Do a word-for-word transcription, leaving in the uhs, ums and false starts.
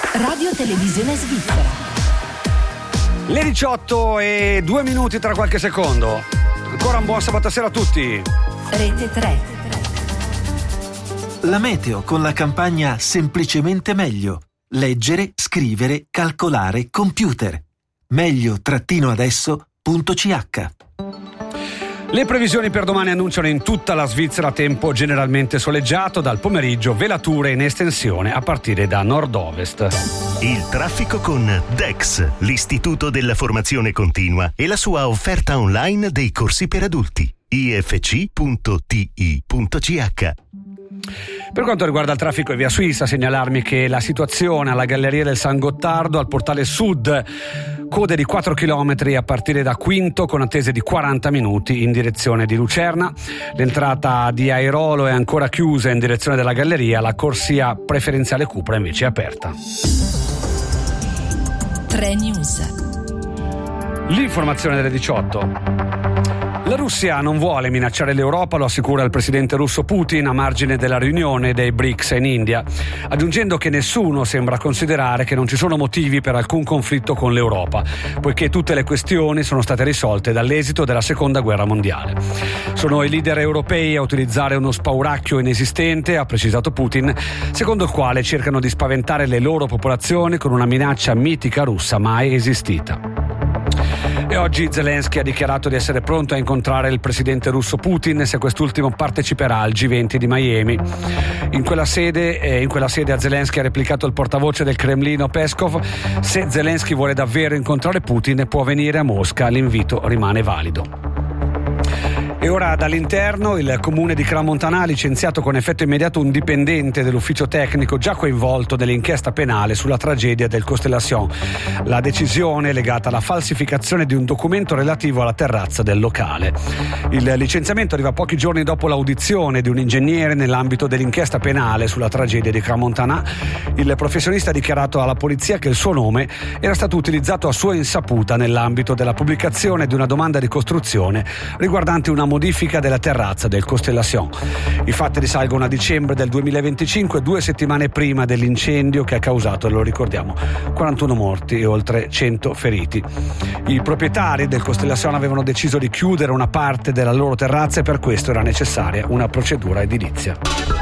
Radio Televisione Svizzera. Le diciotto e due minuti tra qualche secondo. Ancora un buon sabato sera a tutti. Rete tre. La meteo con la campagna Semplicemente meglio. Leggere, scrivere, calcolare, computer. Meglio-adesso.ch. Le previsioni per domani annunciano in tutta la Svizzera tempo generalmente soleggiato, dal pomeriggio velature in estensione a partire da nord-ovest. Il traffico con Dex, l'Istituto della Formazione Continua, e la sua offerta online dei corsi per adulti. i f c punto t i punto c h. Per quanto riguarda il traffico, è via Suissa, segnalarmi che la situazione alla Galleria del San Gottardo, al portale sud, code di quattro chilometri a partire da Quinto con attese di quaranta minuti in direzione di Lucerna. L'entrata di Airolo è ancora chiusa in direzione della Galleria, la corsia preferenziale Cupra invece è aperta. tre News. L'informazione delle diciotto. La Russia non vuole minacciare l'Europa, lo assicura il presidente russo Putin a margine della riunione dei B R I C S in India, aggiungendo che nessuno sembra considerare che non ci sono motivi per alcun conflitto con l'Europa, poiché tutte le questioni sono state risolte dall'esito della seconda guerra mondiale. Sono i leader europei a utilizzare uno spauracchio inesistente, ha precisato Putin, secondo il quale cercano di spaventare le loro popolazioni con una minaccia mitica russa mai esistita. E oggi Zelensky ha dichiarato di essere pronto a incontrare il presidente russo Putin se quest'ultimo parteciperà al G venti di Miami. In quella sede, eh, in quella sede a Zelensky ha replicato il portavoce del Cremlino Peskov: se Zelensky vuole davvero incontrare Putin può venire a Mosca, l'invito rimane valido. E ora dall'interno, il comune di Crans-Montana ha licenziato con effetto immediato un dipendente dell'ufficio tecnico già coinvolto nell'inchiesta penale sulla tragedia del Constellation. La decisione è legata alla falsificazione di un documento relativo alla terrazza del locale. Il licenziamento arriva pochi giorni dopo l'audizione di un ingegnere nell'ambito dell'inchiesta penale sulla tragedia di Crans-Montana. Il professionista ha dichiarato alla polizia che il suo nome era stato utilizzato a sua insaputa nell'ambito della pubblicazione di una domanda di costruzione riguardante una modifica della terrazza del Constellation. I fatti risalgono a dicembre del duemilaventicinque, due settimane prima dell'incendio che ha causato, lo ricordiamo, quarantuno morti e oltre cento feriti. I proprietari del Constellation avevano deciso di chiudere una parte della loro terrazza e per questo era necessaria una procedura edilizia.